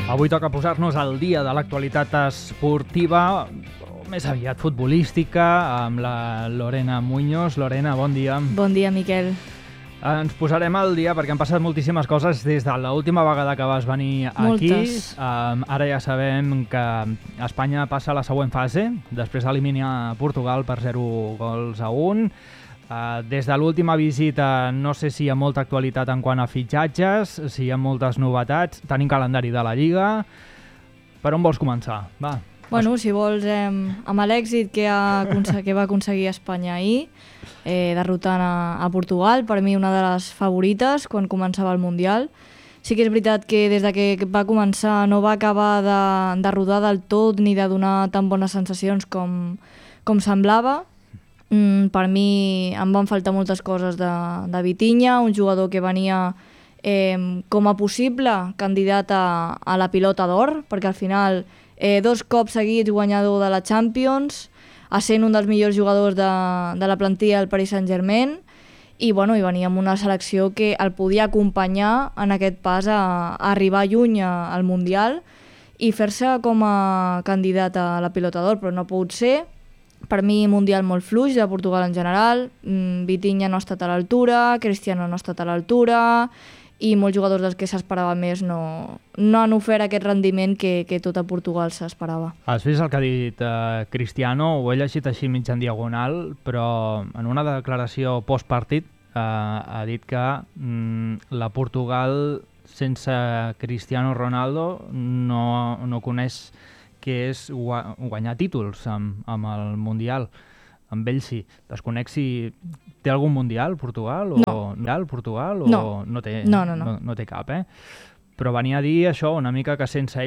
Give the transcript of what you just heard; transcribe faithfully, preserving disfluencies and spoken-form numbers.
Avui toca posar-nos al dia de l'actualitat esportiva, o més aviat futbolística, amb la Lorena Muñoz. Lorena, bon dia. Bon dia, Miquel. Ens posarem al dia perquè han passat moltíssimes coses des de l'última vegada que vas venir aquí. Moltes. Um, ara ja sabem que Espanya passa a la següent fase, després d'eliminar Portugal per zero gols a un. Uh, des de l'última visita no sé si hi ha molta actualitat en quant a fitxatges, si hi ha moltes novetats, tenim calendari de la Lliga. Per on vols començar? Va. Bueno, si vols, eh, amb l'èxit que, ha, que va aconseguir Espanya ahir, eh, derrotant a, a Portugal, per mi una de les favorites quan començava el Mundial. Sí que és veritat que des de que va començar no va acabar de, de rodar del tot ni de donar tan bones sensacions com, com semblava. Mm, per mi em van faltar moltes coses de, de Vitinha, un jugador que venia eh, com a possible candidat a, a la pilota d'or, perquè al final eh, dos cops seguits guanyador de la Champions, essent un dels millors jugadors de, de la plantilla del Paris Saint-Germain, i, bueno, i venia amb una selecció que el podia acompanyar en aquest pas a, a arribar lluny a, al Mundial i fer-se com a candidat a la pilota d'or, però no ha pogut ser. Per mi, Mundial molt fluix de Portugal en general. Vitinha no ha estat a l'altura, Cristiano no ha estat a l'altura i molts jugadors dels que s'esperava més no, no han ofert aquest rendiment que, que tot a Portugal s'esperava. Has vist el que ha dit uh, Cristiano? Ho he llegit així mig en diagonal, però en una declaració postpartit uh, ha dit que mm, la Portugal sense Cristiano Ronaldo no, no coneix que és guanyar títols amb, amb el Mundial. Amb ell sí. Desconec si té algun Mundial, Portugal? O... No. Mundial, Portugal? O... No. No té, no, no, no. no, no té cap, eh? Però venia a dir això, una mica que sense ell